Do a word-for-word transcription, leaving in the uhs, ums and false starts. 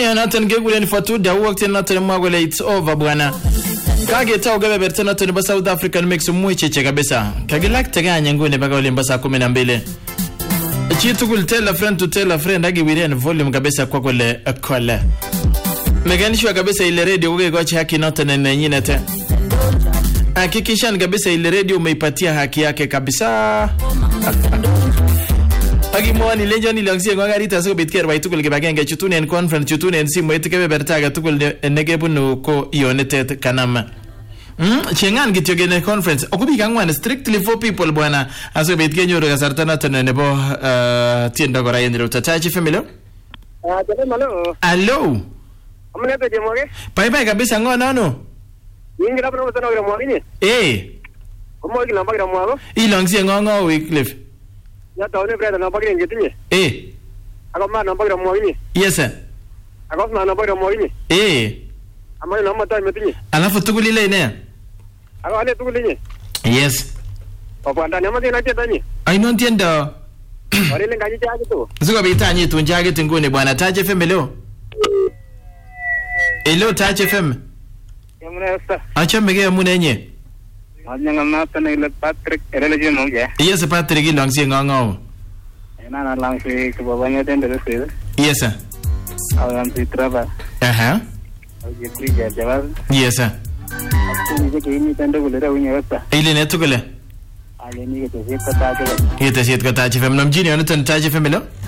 Tune noton kekuren Fatuda wakati noton mwa kole it's over bwana. Kage tao kebeberta noton nebo South African mix mwicheche kabisa. Kagilakte ganye ngune mpaka ule saa kumi na mbili. Chitugul tell a friend to tell a friend agiwiren volume kabisa kwa kule kole. Meganishwa kabisa ile radio kugegochi haki noton na nyingine te. Hakikisha kabisa ile radio umeipatia haki yake kabisa. Agi mwani lenjo ni langsie ngagarita siko bitker bai tukul kibagenge chutune en conference chutune en simu etike bertaga tukul negebunu ko yonetet kanama. Mm chengan kityo gene conference okubi kangwan strictly for people bwana aso bitke nyoro kasarta naton nebo uh, tiendo kora yendiro tatachi family. Ah hello. Hello. Amne pe jemoge? Bye bye kabisa ngona no. Yingira pro mtana gira mwagini? Eh. Komo gina bagira mwago? Ilangsie ngongo Wycliffe. Ya taone brada na bagira ngetinye. Eh. Akoma na bagira mwagini? Yes sir. Akoma na bagira mwagini? Eh. Ama na mata metinye. Alafu tukulile ine. Akale tukulinye. Yes. Papa ndani ama tena tani. Ai non tienda. Wale ngaji chake tu. Zuko bitanyi tunjage tingune bwana Taje F M leo. Hello Taje F M. Yamuna sta. Acha mege munenye. Anyanga mata na ile Patrick ereleje monge. Yes Patrick ilangsie ngongo. Ena na langsi ke babanya tende rese. Yes sir. Awan traba. Aha. Oje klija jawab. Yes sir. Aku ni ke ini tende gulera unya sta. Ile ne tukule. Ale ni ke te kata ke. Yete siet kata Taje F M namjini ona Taje F M leo.